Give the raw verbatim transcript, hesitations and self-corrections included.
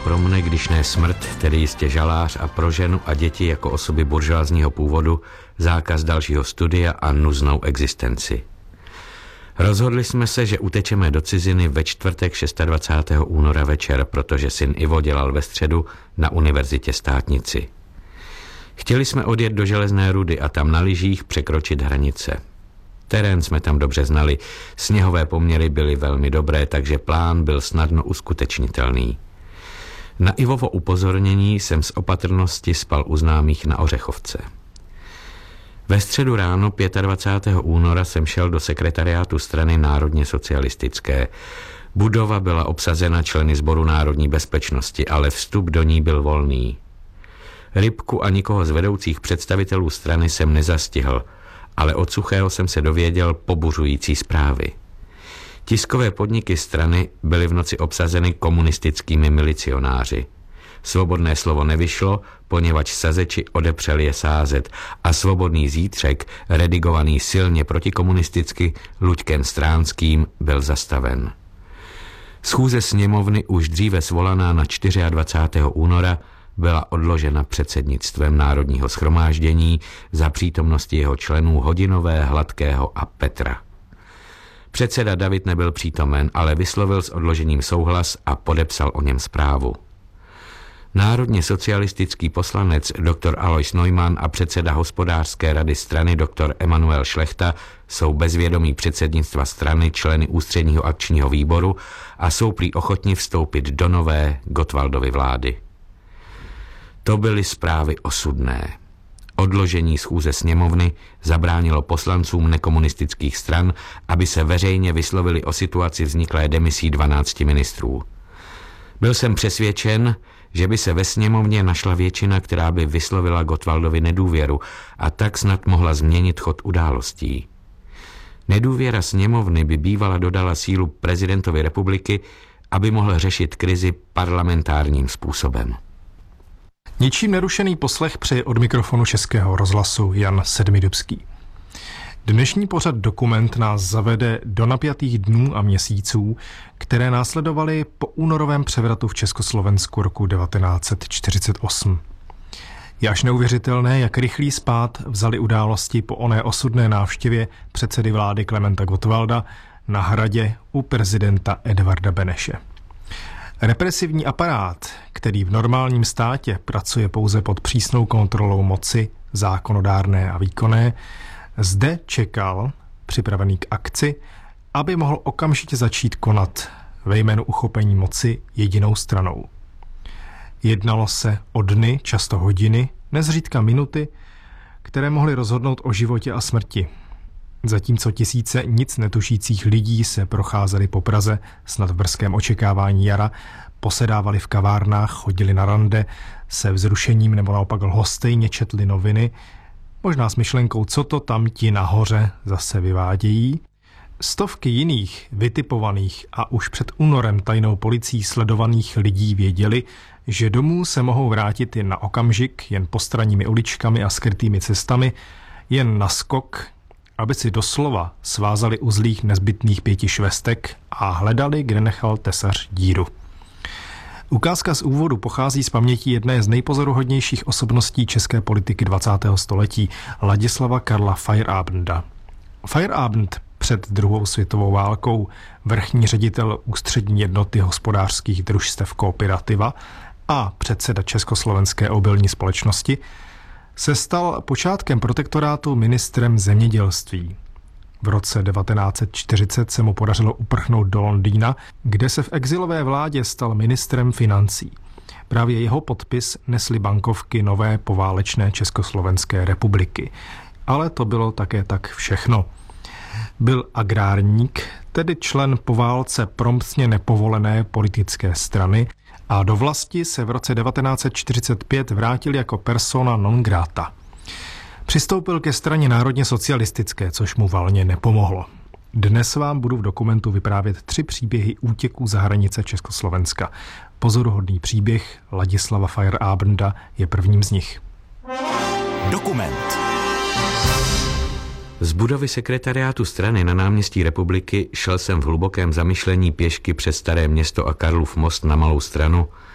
pro mne, když ne smrt, tedy jistě žalář a pro ženu a děti jako osoby buržoázního původu, zákaz dalšího studia a nuznou existenci. Rozhodli jsme se, že utečeme do ciziny ve čtvrtek dvacátého šestého února večer, protože syn Ivo dělal ve středu na univerzitě státnici. Chtěli jsme odjet do Železné Rudy a tam na lyžích překročit hranice. Terén jsme tam dobře znali, sněhové poměry byly velmi dobré, takže plán byl snadno uskutečnitelný. Na Ivovo upozornění jsem z opatrnosti spal u známých na Ořechovce. Ve středu ráno dvacátého pátého února jsem šel do sekretariátu strany národně socialistické. Budova byla obsazena členy Sboru národní bezpečnosti, ale vstup do ní byl volný. Rybku a nikoho z vedoucích představitelů strany jsem nezastihl, ale od Suchého jsem se dověděl pobuřující zprávy. Tiskové podniky strany byly v noci obsazeny komunistickými milicionáři. Svobodné slovo nevyšlo, poněvadž sazeči odepřeli je sázet a svobodný zítřek, redigovaný silně protikomunisticky Luďkem Stránským, byl zastaven. Schůze sněmovny už dříve svolaná na dvacátého čtvrtého února byla odložena předsednictvem Národního shromáždění za přítomnosti jeho členů Hodinové, Hladkého a Petra. Předseda David nebyl přítomen, ale vyslovil s odložením souhlas a podepsal o něm zprávu. Národně socialistický poslanec doktor Alois Neumann a předseda hospodářské rady strany doktor Emanuel Šlechta jsou bez vědomí předsednictva strany členy ústředního akčního výboru a jsou prý ochotni vstoupit do nové Gottwaldovy vlády. To byly zprávy osudné. Odložení schůze sněmovny zabránilo poslancům nekomunistických stran, aby se veřejně vyslovili o situaci vzniklé demisí dvanácti ministrů. Byl jsem přesvědčen, že by se ve sněmovně našla většina, která by vyslovila Gottwaldovi nedůvěru a tak snad mohla změnit chod událostí. Nedůvěra sněmovny by bývala dodala sílu prezidentovi republiky, aby mohl řešit krizi parlamentárním způsobem. Ničím nerušený poslech přeje od mikrofonu Českého rozhlasu Jan Sedmidubský. Dnešní pořad Dokument nás zavede do napjatých dnů a měsíců, které následovaly po únorovém převratu v Československu roku devatenáct set čtyřicet osm. Je až neuvěřitelné, jak rychlý spád vzali události po oné osudné návštěvě předsedy vlády Klementa Gottwalda na Hradě u prezidenta Edvarda Beneše. Represivní aparát, který v normálním státě pracuje pouze pod přísnou kontrolou moci, zákonodárné a výkonné, zde čekal, připravený k akci, aby mohl okamžitě začít konat ve jménu uchopení moci jedinou stranou. Jednalo se o dny, často hodiny, nezřídka minuty, které mohly rozhodnout o životě a smrti. Zatímco tisíce nic netušících lidí se procházeli po Praze snad v brzkém očekávání jara, posedávali v kavárnách, chodili na rande, se vzrušením nebo naopak lhostejně četli noviny, možná s myšlenkou, co to tam ti nahoře zase vyvádějí. Stovky jiných vytipovaných a už před únorem tajnou policií sledovaných lidí věděli, že domů se mohou vrátit jen na okamžik, jen postranními uličkami a skrytými cestami, jen na skok, aby si doslova svázali uzlích nezbytných pěti švestek a hledali, kde nechal tesař díru. Ukázka z úvodu pochází z paměti jedné z nejpozoruhodnějších osobností české politiky dvacátého století, Ladislava Karla Feyerabenda. Feyerabend před druhou světovou válkou vrchní ředitel ústřední jednoty hospodářských družstev Kooperativa a předseda Československé obilní společnosti se stal počátkem protektorátu ministrem zemědělství. V roce devatenáct set čtyřicet se mu podařilo uprchnout do Londýna, kde se v exilové vládě stal ministrem financí. Právě jeho podpis nesly bankovky nové poválečné Československé republiky. Ale to bylo také tak všechno. Byl agrárník, tedy člen po válce promptně nepovolené politické strany, a do vlasti se v roce devatenáct set čtyřicet pět vrátil jako persona non grata. Přistoupil ke straně národně socialistické, což mu valně nepomohlo. Dnes vám budu v dokumentu vyprávět tři příběhy útěků za hranice Československa. Pozoruhodný příběh Ladislava Feyerabenda je prvním z nich. Dokument. Z budovy sekretariátu strany na náměstí Republiky šel jsem v hlubokém zamyšlení pěšky přes Staré Město a Karlův most na Malou Stranu